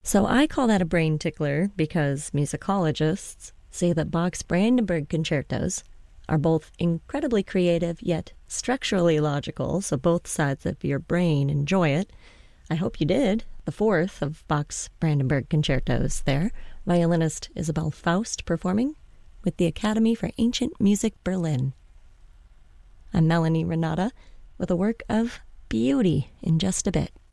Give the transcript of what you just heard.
So I call that a brain tickler because musicologists say that Bach's Brandenburg concertos are both incredibly creative yet structurally logical, so both sides of your brain enjoy it. I hope you did. The fourth of Bach's Brandenburg concertos there, violinist Isabel Faust performing with the Academy for Ancient Music Berlin. I'm Melanie Renata with a work of beauty in just a bit.